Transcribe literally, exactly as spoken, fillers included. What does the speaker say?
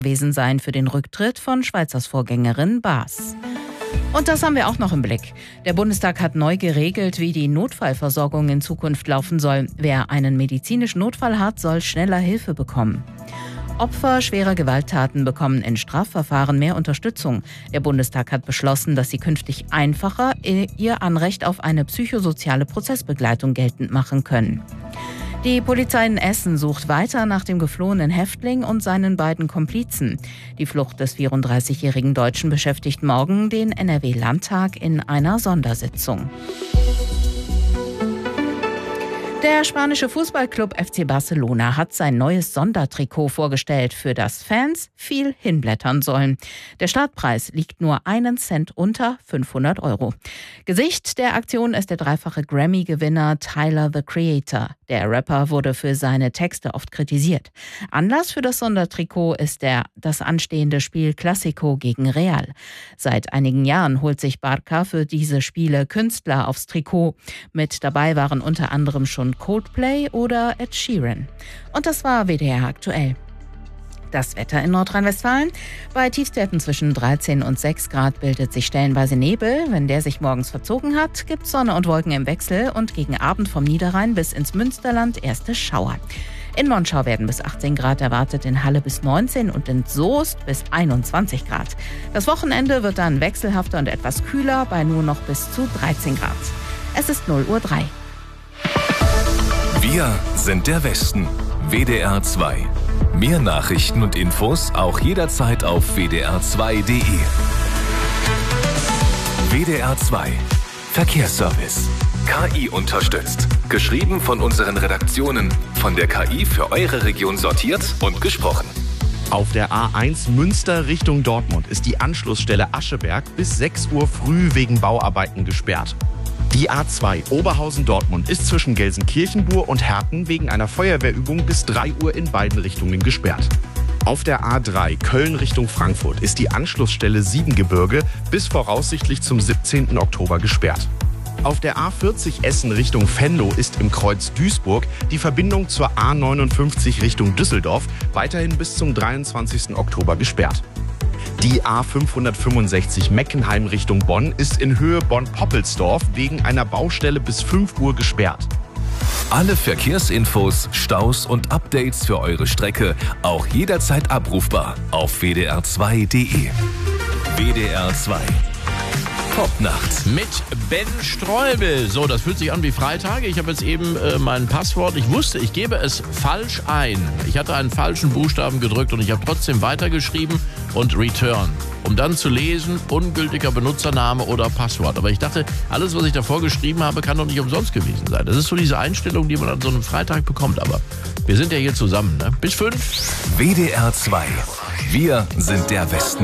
gewesen sein für den Rücktritt von Schweizers Vorgängerin Baas. Und das haben wir auch noch im Blick. Der Bundestag hat neu geregelt, wie die Notfallversorgung in Zukunft laufen soll. Wer einen medizinischen Notfall hat, soll schneller Hilfe bekommen. Opfer schwerer Gewalttaten bekommen in Strafverfahren mehr Unterstützung. Der Bundestag hat beschlossen, dass sie künftig einfacher ihr Anrecht auf eine psychosoziale Prozessbegleitung geltend machen können. Die Polizei in Essen sucht weiter nach dem geflohenen Häftling und seinen beiden Komplizen. Die Flucht des vierunddreißigjährigen Deutschen beschäftigt morgen den N R W-Landtag in einer Sondersitzung. Der spanische Fußballclub F C Barcelona hat sein neues Sondertrikot vorgestellt, für das Fans viel hinblättern sollen. Der Startpreis liegt nur einen Cent unter fünfhundert Euro. Gesicht der Aktion ist der dreifache Grammy-Gewinner Tyler, the Creator. Der Rapper wurde für seine Texte oft kritisiert. Anlass für das Sondertrikot ist der, das anstehende Spiel Clásico gegen Real. Seit einigen Jahren holt sich Barca für diese Spiele Künstler aufs Trikot. Mit dabei waren unter anderem schon Coldplay oder Ed Sheeran. Und das war W D R aktuell. Das Wetter in Nordrhein-Westfalen. Bei Tiefstwerten zwischen dreizehn und sechs Grad bildet sich stellenweise Nebel. Wenn der sich morgens verzogen hat, gibt es Sonne und Wolken im Wechsel und gegen Abend vom Niederrhein bis ins Münsterland erste Schauer. In Monschau werden bis achtzehn Grad erwartet, in Halle bis neunzehn und in Soest bis einundzwanzig Grad. Das Wochenende wird dann wechselhafter und etwas kühler, bei nur noch bis zu dreizehn Grad. Es ist null Uhr drei. Wir sind der Westen. W D R zwei. Mehr Nachrichten und Infos auch jederzeit auf w d r zwei punkt d e. W D R zwei. Verkehrsservice. K I unterstützt. Geschrieben von unseren Redaktionen. Von der K I für eure Region sortiert und gesprochen. Auf der A eins Münster Richtung Dortmund ist die Anschlussstelle Ascheberg bis sechs Uhr früh wegen Bauarbeiten gesperrt. Die A zwei Oberhausen-Dortmund ist zwischen Gelsenkirchenbuhr und Herten wegen einer Feuerwehrübung bis drei Uhr in beiden Richtungen gesperrt. Auf der A drei Köln Richtung Frankfurt ist die Anschlussstelle Siebengebirge bis voraussichtlich zum siebzehnten Oktober gesperrt. Auf der A vierzig Essen Richtung Venlo ist im Kreuz Duisburg die Verbindung zur A neunundfünfzig Richtung Düsseldorf weiterhin bis zum dreiundzwanzigsten Oktober gesperrt. Die A fünfhundertfünfundsechzig Meckenheim Richtung Bonn ist in Höhe Bonn-Poppelsdorf wegen einer Baustelle bis fünf Uhr gesperrt. Alle Verkehrsinfos, Staus und Updates für eure Strecke auch jederzeit abrufbar auf w d r zwei punkt d e. W D R zwei. Popnacht. Mit Ben Streubel. So, das fühlt sich an wie Freitag. Ich habe jetzt eben äh, mein Passwort. Ich wusste, ich gebe es falsch ein. Ich hatte einen falschen Buchstaben gedrückt und ich habe trotzdem weitergeschrieben und Return. Um dann zu lesen, ungültiger Benutzername oder Passwort. Aber ich dachte, alles, was ich davor geschrieben habe, kann doch nicht umsonst gewesen sein. Das ist so diese Einstellung, die man an so einem Freitag bekommt. Aber wir sind ja hier zusammen, ne? Bis fünf. W D R zwei. Wir sind der Westen.